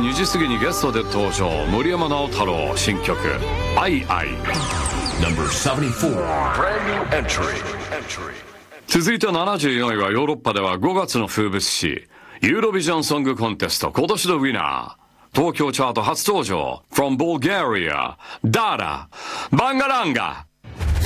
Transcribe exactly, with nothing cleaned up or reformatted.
にじ過ぎにゲストで登場、森山直太朗新曲「アイアイ」 Number seventy-four. Brand new entry. 続いてななじゅうよんいはヨーロッパではごがつの風物詩ユーロビジョンソングコンテスト今年のウィナー、東京チャート初登場 From Bulgaria ダーラバンガランガ。